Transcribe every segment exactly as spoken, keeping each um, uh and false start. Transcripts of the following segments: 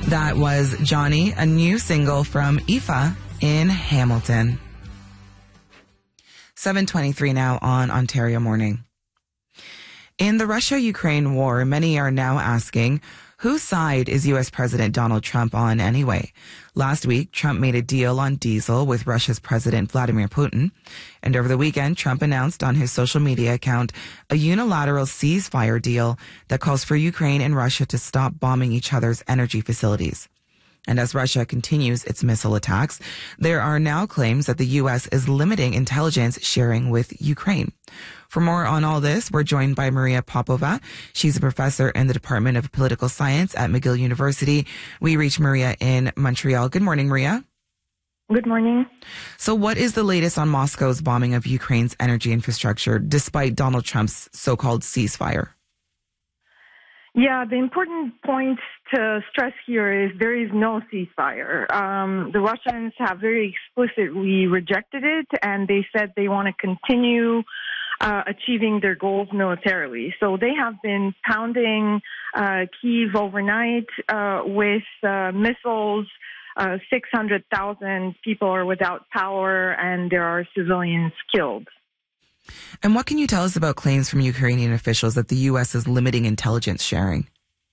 That was Johnny, a new single from Aoife in Hamilton. seven twenty-three now on Ontario Morning. In the Russia-Ukraine war, many are now asking, whose side is U S. President Donald Trump on anyway? Last week, Trump made a deal on diesel with Russia's President Vladimir Putin. And over the weekend, Trump announced on his social media account a unilateral ceasefire deal that calls for Ukraine and Russia to stop bombing each other's energy facilities. And as Russia continues its missile attacks, there are now claims that the U S is limiting intelligence sharing with Ukraine. For more on all this, we're joined by Maria Popova. She's a professor in the Department of Political Science at McGill University. We reach Maria in Montreal. Good morning, Maria. Good morning. So what is the latest on Moscow's bombing of Ukraine's energy infrastructure, despite Donald Trump's so-called ceasefire? Yeah, the important point to stress here is there is no ceasefire. Um, the Russians have very explicitly rejected it, and they said they want to continue uh, achieving their goals militarily. So they have been pounding uh, Kyiv overnight uh, with uh, missiles. Uh, six hundred thousand people are without power, and there are civilians killed. And what can you tell us about claims from Ukrainian officials that the U S is limiting intelligence sharing?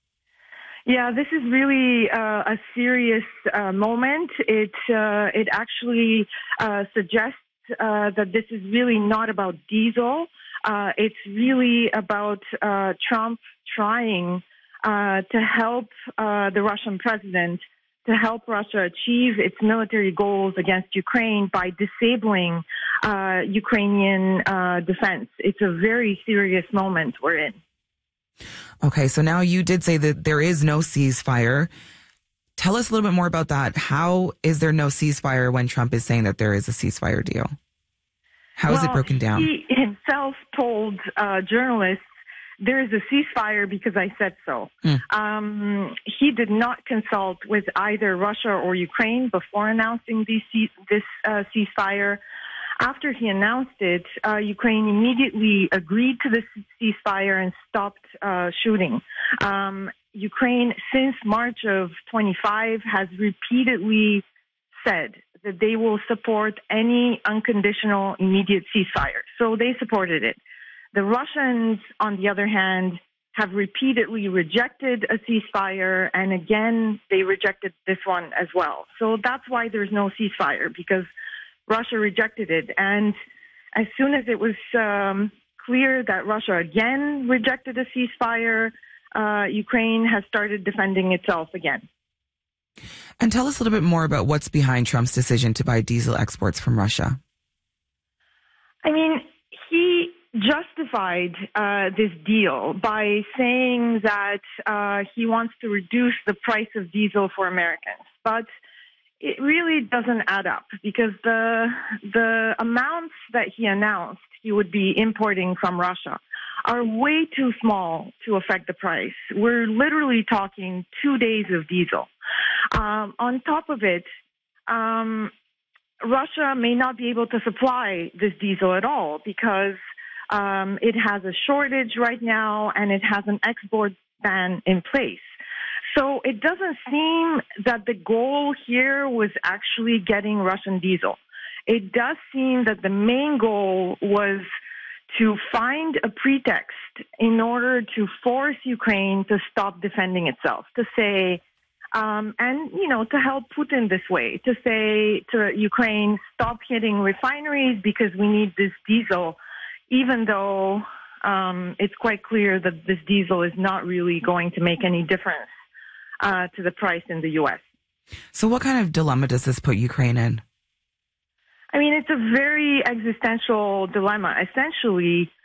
Yeah, this is really uh, a serious uh, moment. It uh, it actually uh, suggests uh, that this is really not about diesel. Uh, it's really about uh, Trump trying uh, to help uh, the Russian president to help Russia achieve its military goals against Ukraine by disabling uh, Ukrainian uh, defense. It's a very serious moment we're in. Okay, so now you did say that there is no ceasefire. Tell us a little bit more about that. How is there no ceasefire when Trump is saying that there is a ceasefire deal? How well, is it broken down? He himself told uh, journalists, there is a ceasefire because I said so. Mm. Um, he did not consult with either Russia or Ukraine before announcing these, this uh, ceasefire. After he announced it, uh, Ukraine immediately agreed to the ceasefire and stopped uh, shooting. Um, Ukraine, since March of twenty-five, has repeatedly said that they will support any unconditional immediate ceasefire. So they supported it. The Russians, on the other hand, have repeatedly rejected a ceasefire, and again, they rejected this one as well. So that's why there's no ceasefire, because Russia rejected it. And as soon as it was um, clear that Russia again rejected a ceasefire, uh, Ukraine has started defending itself again. And tell us a little bit more about what's behind Trump's decision to buy diesel exports from Russia. I mean, he justified uh, this deal by saying that uh, he wants to reduce the price of diesel for Americans. But it really doesn't add up, because the the amounts that he announced he would be importing from Russia are way too small to affect the price. We're literally talking two days of diesel. Um, on top of it, um, Russia may not be able to supply this diesel at all, because Um, it has a shortage right now, and it has an export ban in place. So it doesn't seem that the goal here was actually getting Russian diesel. It does seem that the main goal was to find a pretext in order to force Ukraine to stop defending itself, to say, um, and, you know, to help Putin this way, to say to Ukraine, stop hitting refineries because we need this diesel, even though um, it's quite clear that this diesel is not really going to make any difference uh, to the price in the U S. So what kind of dilemma does this put Ukraine in? I mean, it's a very existential dilemma. Essentially,